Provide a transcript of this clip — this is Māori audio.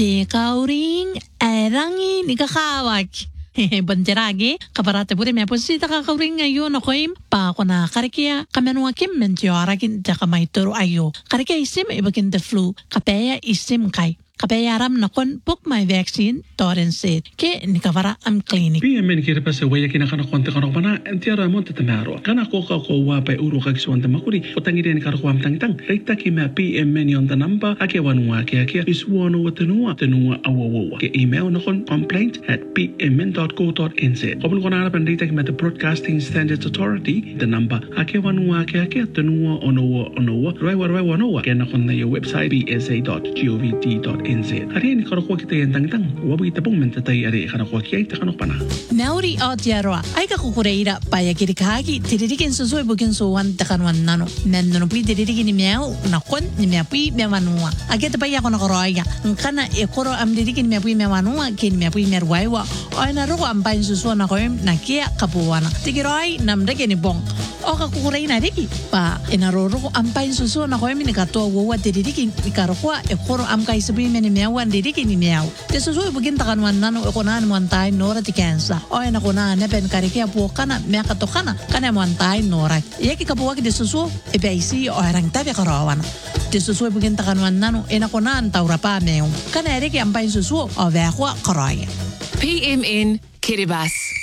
Kauring erangi nikakawak. Bantiragi, kabarate puri me posita kakauring ngayon ako'y pa ako na karikia kamenua kim mentiorakin jaka maituro ayo. Karikia isim ibakin the flu, kapaya isim kai. Kapayaram na kon book my vaccine toren said ke nikavara am clinic. PMN kira pa sa waya kinakana konti kanok pana entiara monte tamaro. Kana ko wa pa uro kag suwan tamakuri utangi den karo kwam tangtang. Rekta ki ma PMN yon tanamba ake wanua ke is wono watanua awawa. Ke email na kon complaint@pmn.co.nz. Kopun kona harapan rekta ki ma the Broadcasting Standards Authority the number ake wanua ke tanua onoa raiwa ke na kon na your website bsa.govt.nz. Hari ni karo ko kita yang tangtang wabi tapong mentatay ari karo ko kiyay takanok pana. Nauri otiarwa ay kakukureira paya kirikagi tiririkin susuy bukin suwan takanwan nano nenno pui tiririkin ni miao nakon ni miapui mewanua ageta paya kono koroya kana ekoro am tiririkin miapui mewanua kin miapui merwaiwa ay naro am pain susuan na koim nakia kapuwana tigiroy namdake ni bong o kakukureina riki pa enaroro am pain susuan na koim ni katoa wawa tiririkin ikarokwa ekoro am kaisabui ni miawan dirikin ni miaw. Tesusuy bugin takanwan nano ekonan muantay nora ti kensa. O na kuna neben karikia po kana mea katokana kana muantay nora. Yaki kapuwaki tesusu ebaisi o erang tabi karawan. Tesusuy bugin takanwan nano enakunan taurapa meong. Kana eriki ampain susu o vekwa karaya. PMN Kiribati.